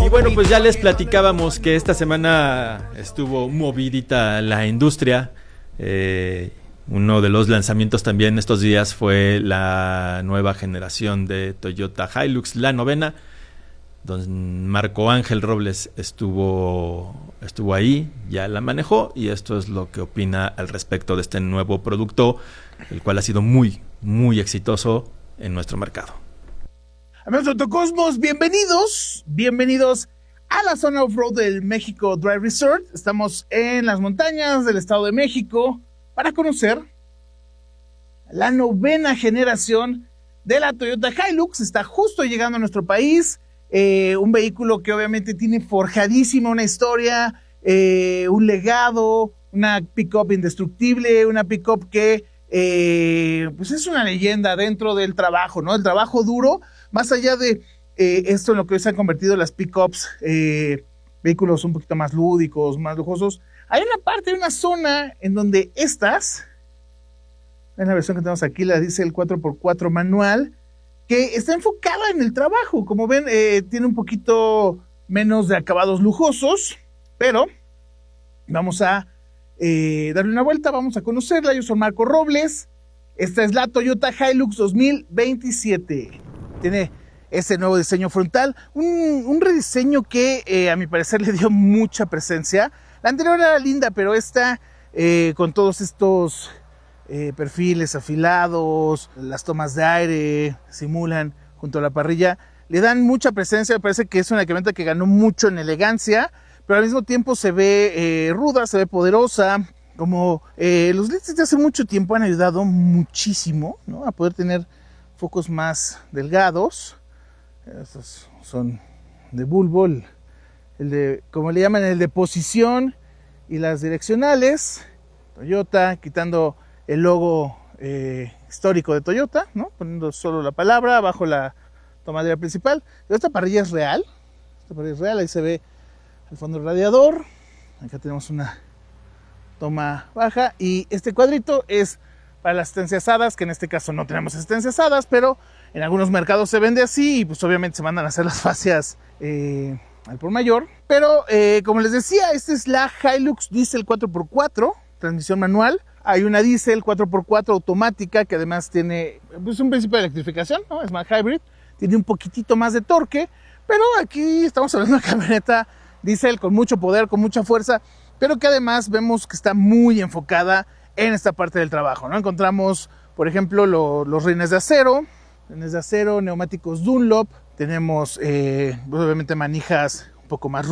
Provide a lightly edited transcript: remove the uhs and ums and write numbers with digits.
Y bueno, pues ya les platicábamos que esta semana estuvo movidita la industria. Uno de los lanzamientos también estos días fue la nueva generación de Toyota Hilux, la novena. Don Marco Ángel Robles estuvo ahí, ya la manejó, y esto es lo que opina al respecto de este nuevo producto, el cual ha sido muy, muy exitoso en nuestro mercado. Amigos de Autocosmos, bienvenidos a la zona off-road del México Drive Resort. Estamos en las montañas del Estado de México para conocer la novena generación de la Toyota Hilux. Está justo llegando a nuestro país. Un vehículo que obviamente tiene forjadísima una historia, un legado, una pick-up indestructible, una pick-up que pues es una leyenda dentro del trabajo, ¿no? El trabajo duro, más allá de esto en lo que hoy se han convertido las pick-ups, vehículos un poquito más lúdicos, más lujosos. Hay una parte, una zona en donde estas, en la versión que tenemos aquí, la dice el 4x4 manual, que está enfocada en el trabajo. Como ven, tiene un poquito menos de acabados lujosos, pero vamos a darle una vuelta, vamos a conocerla. Yo soy Marco Robles. Esta es la Toyota Hilux 2027. Tiene ese nuevo diseño frontal, un rediseño que a mi parecer le dio mucha presencia. La anterior era linda, pero esta con todos estos perfiles afilados, las tomas de aire simulan junto a la parrilla, le dan mucha presencia. Me parece que es una camioneta que ganó mucho en elegancia, pero al mismo tiempo se ve ruda, se ve poderosa. Como los LEDs de hace mucho tiempo han ayudado muchísimo, ¿no?, a poder tener focos más delgados. Estos son de bulbo, el de, como le llaman, el de posición, y las direccionales Toyota, quitando el logo histórico de Toyota, ¿no?, poniendo solo la palabra abajo la tomadera principal. Pero esta parrilla es real, ahí se ve el fondo del radiador. Acá tenemos una toma baja, y este cuadrito es para las asistencias, que en este caso no tenemos asistencias, pero en algunos mercados se vende así, y pues obviamente se mandan a hacer las fascias al por mayor. Pero como les decía, esta es la Hilux Diesel 4x4, transmisión manual. Hay una Diesel 4x4 automática que además tiene pues un principio de electrificación, ¿no? Es más hybrid, tiene un poquitito más de torque, pero aquí estamos hablando de una camioneta Diesel con mucho poder, con mucha fuerza, pero que además vemos que está muy enfocada en esta parte del trabajo, ¿no? Encontramos, por ejemplo, los rines de acero, neumáticos Dunlop, tenemos obviamente manijas un poco más